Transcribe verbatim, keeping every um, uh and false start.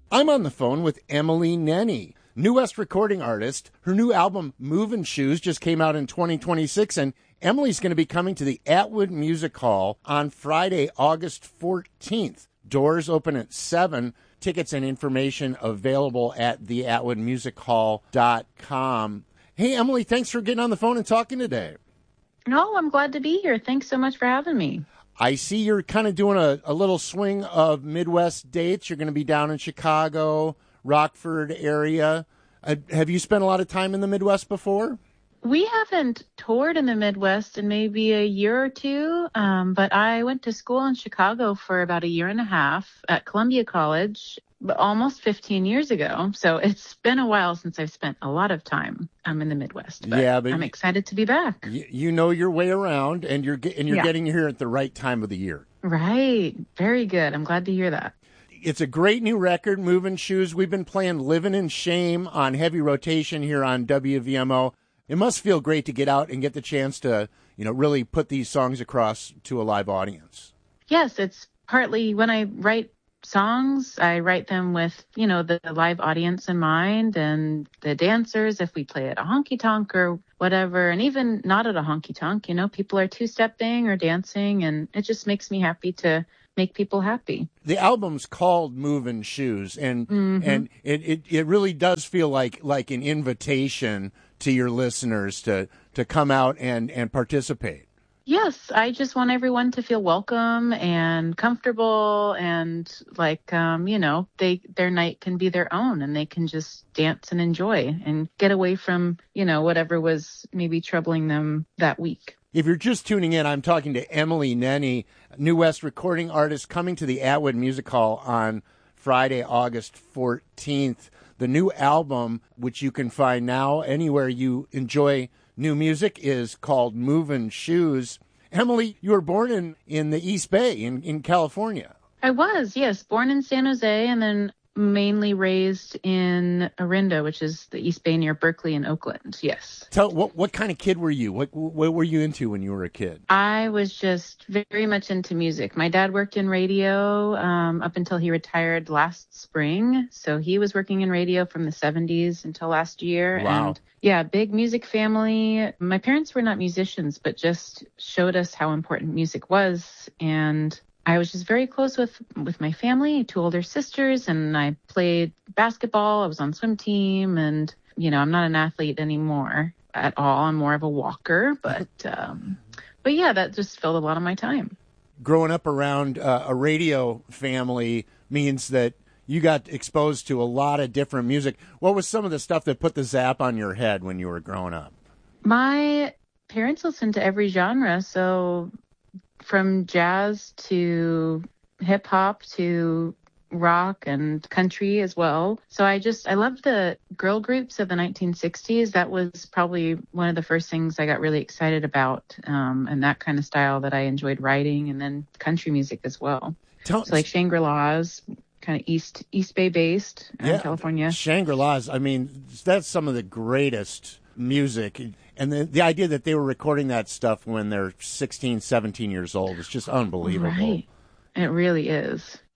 I'm on the phone with Emily Nenny, New West recording artist. Her new album, Movin' Shoes, just came out in twenty twenty-six, and Emily's going to be coming to the Atwood Music Hall on Friday, August fourteenth. Doors open at seven. Tickets and information available at the atwood music hall dot com. Hey, Emily, thanks for getting on the phone and talking today. No, I'm glad to be here. Thanks so much for having me. I see you're kind of doing a, a little swing of Midwest dates. You're going to be down in Chicago, Rockford area. Uh, have you spent a lot of time in the Midwest before? We haven't toured in the Midwest in maybe a year or two, um, but I went to school in Chicago for about a year and a half at Columbia College, but almost fifteen years ago. So it's been a while since I've spent a lot of time um, in the Midwest. But yeah, but I'm excited to be back. You, you know your way around, and you're and you're yeah. getting here at the right time of the year. Right. Very good. I'm glad to hear that. It's a great new record, Movin' Shoes. We've been playing Livin' in Shame on heavy rotation here on W V M O. It must feel great to get out and get the chance to, you know, really put these songs across to a live audience. Yes, it's partly when I write songs, I write them with, you know, the live audience in mind and the dancers, if we play at a honky-tonk or whatever, and even not at a honky-tonk, you know, people are two-stepping or dancing, and it just makes me happy to make people happy. The album's called Movin' Shoes, and mm-hmm. and it, it, it really does feel like like an invitation to your listeners to, to come out and, and participate. Yes, I just want everyone to feel welcome and comfortable, and like, um, you know, they their night can be their own, and they can just dance and enjoy and get away from, you know, whatever was maybe troubling them that week. If you're just tuning in, I'm talking to Emily Nenny, New West recording artist, coming to the Atwood Music Hall on Friday, August fourteenth. The new album, which you can find now anywhere you enjoy new music, is called Movin' Shoes. Emily, you were born in, in the East Bay in, in California. I was, yes. Born in San Jose and then mainly raised in Orinda, which is the East Bay near Berkeley and Oakland. Yes. Tell what what kind of kid were you? What what were you into when you were a kid? I was just very much into music. My dad worked in radio um, up until he retired last spring. So he was working in radio from the seventies until last year. Wow. And yeah, big music family. My parents were not musicians, but just showed us how important music was. And I was just very close with, with my family, two older sisters, and I played basketball. I was on swim team, and, you know, I'm not an athlete anymore at all. I'm more of a walker, but, um, but yeah, that just filled a lot of my time. Growing up around uh, a radio family means that you got exposed to a lot of different music. What was some of the stuff that put the zap on your head when you were growing up? My parents listened to every genre, so from jazz to hip hop to rock and country as well. So I just, I loved the girl groups of the nineteen sixties. That was probably one of the first things I got really excited about, um, and that kind of style that I enjoyed writing, and then country music as well. Tell, so like Shangri-La's, kind of East East Bay based in yeah, California. Shangri-La's, I mean, that's some of the greatest music. And the, the idea that they were recording that stuff when they're sixteen, seventeen years old is just unbelievable. Right. It really is.